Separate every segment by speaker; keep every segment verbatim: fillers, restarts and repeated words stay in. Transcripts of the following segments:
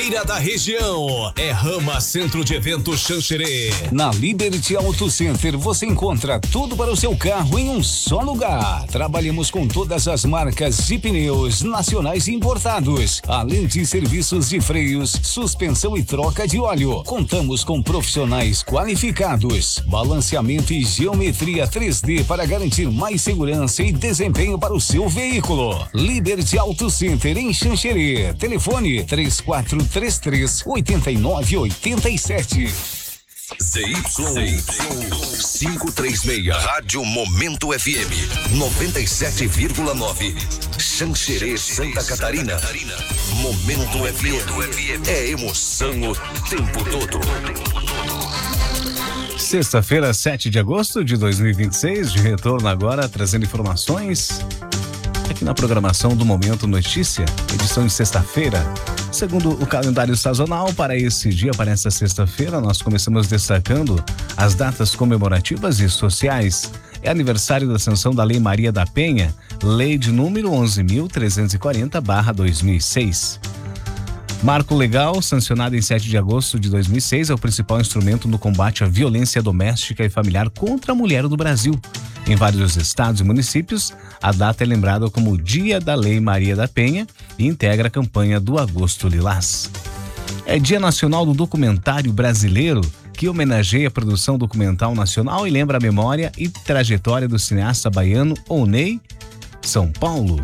Speaker 1: Da região é Rama Centro de Eventos Xanxerê.
Speaker 2: Na Liberty Auto Center você encontra tudo para o seu carro em um só lugar. Trabalhamos com todas as marcas de pneus nacionais e importados, além de serviços de freios, suspensão e troca de óleo. Contamos com profissionais qualificados, balanceamento e geometria três D para garantir mais segurança e desempenho para o seu veículo. Liberty Auto Center em Xanxerê. Telefone três quatro três três oito nove oito sete.
Speaker 1: Z Y quinhentos e trinta e seis, Rádio Momento F M noventa e sete vírgula nove, Xanxerê, Santa Catarina. Momento F M é emoção o tempo todo.
Speaker 3: Sexta-feira, sete de agosto de dois mil e vinte e seis, de retorno agora, trazendo informações aqui na programação do Momento Notícia, edição de sexta-feira. Segundo o calendário sazonal, para esse dia, para essa sexta-feira, nós começamos destacando as datas comemorativas e sociais. É aniversário da sanção da Lei Maria da Penha, lei de número onze mil trezentos e quarenta barra dois mil e seis. Marco legal, sancionado em sete de agosto de dois mil e seis, é o principal instrumento no combate à violência doméstica e familiar contra a mulher do Brasil. Em vários estados e municípios, a data é lembrada como Dia da Lei Maria da Penha e integra a campanha do Agosto Lilás. É Dia Nacional do Documentário Brasileiro, que homenageia a produção documental nacional e lembra a memória e trajetória do cineasta baiano Oney São Paulo.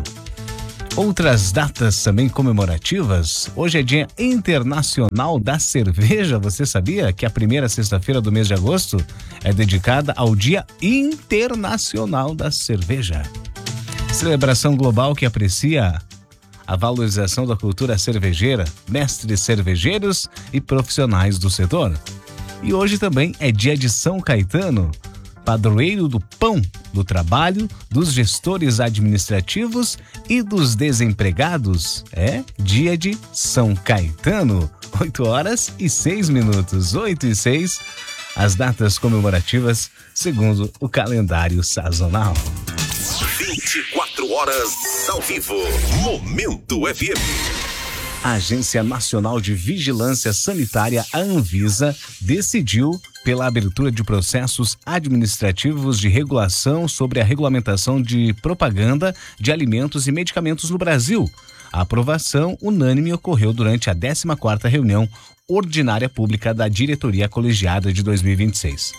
Speaker 3: Outras datas também comemorativas. Hoje é Dia Internacional da Cerveja. Você sabia que a primeira sexta-feira do mês de agosto é dedicada ao Dia Internacional da Cerveja? Celebração global que aprecia a valorização da cultura cervejeira, mestres cervejeiros e profissionais do setor. E hoje também é Dia de São Caetano, padroeiro do pão, do trabalho, dos gestores administrativos e dos desempregados. É Dia de São Caetano. oito horas e seis minutos. oito e seis, as datas comemorativas segundo o calendário sazonal.
Speaker 1: vinte e quatro horas ao vivo. Momento F M.
Speaker 3: A Agência Nacional de Vigilância Sanitária, a Anvisa, decidiu pela abertura de processos administrativos de regulação sobre a regulamentação de propaganda de alimentos e medicamentos no Brasil. A aprovação unânime ocorreu durante a décima quarta reunião ordinária pública da Diretoria Colegiada de dois mil e vinte e seis.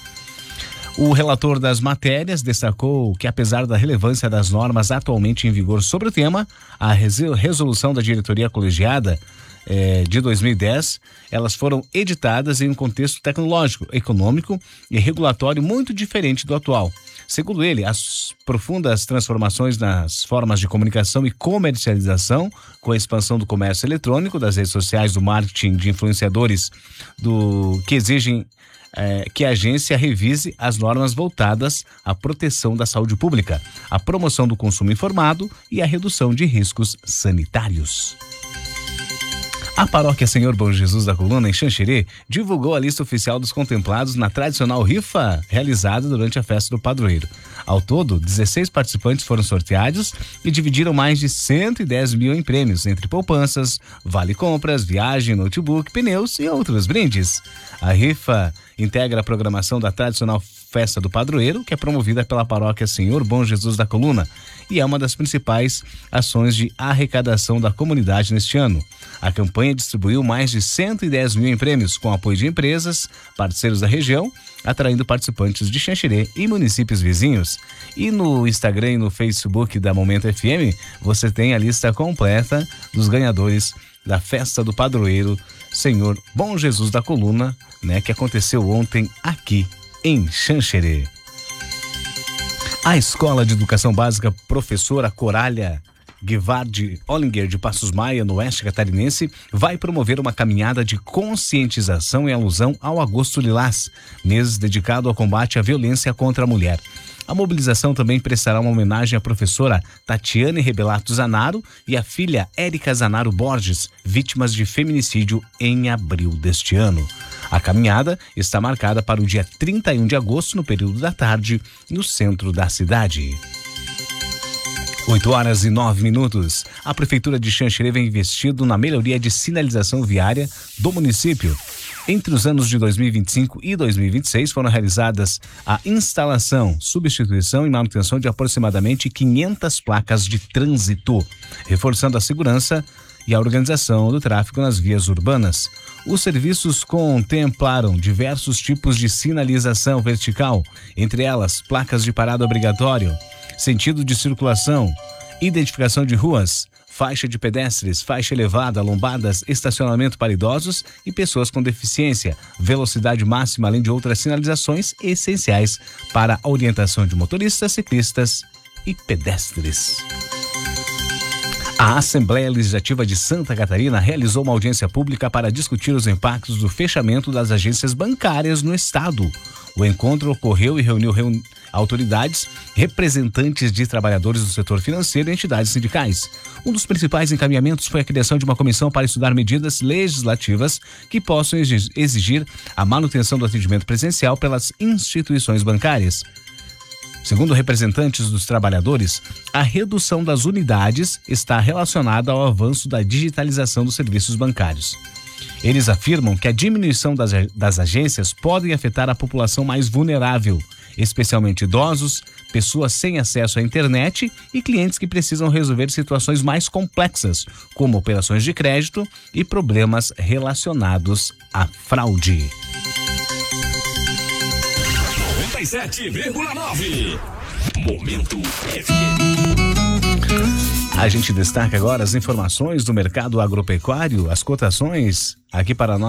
Speaker 3: O relator das matérias destacou que, apesar da relevância das normas atualmente em vigor sobre o tema, a resolução da diretoria colegiada eh, de dois mil e dez, elas foram editadas em um contexto tecnológico, econômico e regulatório muito diferente do atual. Segundo ele, as profundas transformações nas formas de comunicação e comercialização, com a expansão do comércio eletrônico, das redes sociais, do marketing de influenciadores, do que exigem É, que a agência revise as normas voltadas à proteção da saúde pública, à promoção do consumo informado e à redução de riscos sanitários. A paróquia Senhor Bom Jesus da Coluna, em Xanxerê, divulgou a lista oficial dos contemplados na tradicional rifa realizada durante a festa do padroeiro. Ao todo, dezesseis participantes foram sorteados e dividiram mais de cento e dez mil em prêmios, entre poupanças, vale compras, viagem, notebook, pneus e outros brindes. A rifa integra a programação da tradicional Festa do Padroeiro, que é promovida pela paróquia Senhor Bom Jesus da Coluna, e é uma das principais ações de arrecadação da comunidade neste ano. A campanha distribuiu mais de cento e dez mil em prêmios, com apoio de empresas, parceiros da região, atraindo participantes de Xanxerê e municípios vizinhos. E no Instagram e no Facebook da Momento F M, você tem a lista completa dos ganhadores da Festa do Padroeiro Senhor Bom Jesus da Coluna, né, que aconteceu ontem aqui em Xanxerê. A Escola de Educação Básica Professora Corália Guevard Ollinger de Passos Maia, no oeste catarinense, vai promover uma caminhada de conscientização em alusão ao Agosto Lilás, mês dedicado ao combate à violência contra a mulher. A mobilização também prestará uma homenagem à professora Tatiane Rebelato Zanaro e à filha Érica Zanaro Borges, vítimas de feminicídio em abril deste ano. A caminhada está marcada para o dia trinta e um de agosto, no período da tarde, no centro da cidade. oito horas e nove minutos. A Prefeitura de Xanxerê vem investindo na melhoria de sinalização viária do município. Entre os anos de dois mil e vinte e cinco e dois mil e vinte e seis foram realizadas a instalação, substituição e manutenção de aproximadamente quinhentas placas de trânsito, reforçando a segurança e a organização do tráfego nas vias urbanas. Os serviços contemplaram diversos tipos de sinalização vertical, entre elas placas de parada obrigatório, sentido de circulação, identificação de ruas, faixa de pedestres, faixa elevada, lombadas, estacionamento para idosos e pessoas com deficiência, velocidade máxima, além de outras sinalizações essenciais para a orientação de motoristas, ciclistas e pedestres. A Assembleia Legislativa de Santa Catarina realizou uma audiência pública para discutir os impactos do fechamento das agências bancárias no estado. O encontro ocorreu e reuniu reuni- autoridades, representantes de trabalhadores do setor financeiro e entidades sindicais. Um dos principais encaminhamentos foi a criação de uma comissão para estudar medidas legislativas que possam exigir a manutenção do atendimento presencial pelas instituições bancárias. Segundo representantes dos trabalhadores, a redução das unidades está relacionada ao avanço da digitalização dos serviços bancários. Eles afirmam que a diminuição das, das agências pode afetar a população mais vulnerável, especialmente idosos, pessoas sem acesso à internet e clientes que precisam resolver situações mais complexas, como operações de crédito e problemas relacionados à fraude.
Speaker 4: noventa e sete vírgula nove Momento F M.
Speaker 3: A gente destaca agora as informações do mercado agropecuário, as cotações aqui para nós.